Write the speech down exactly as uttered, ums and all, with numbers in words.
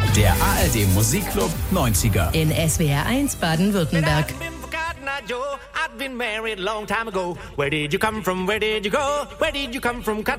Der A R D Musikclub neunziger. In S W R eins Baden-Württemberg. I've been married a long time ago. Where did you come from? Where did you go? Where did you come from?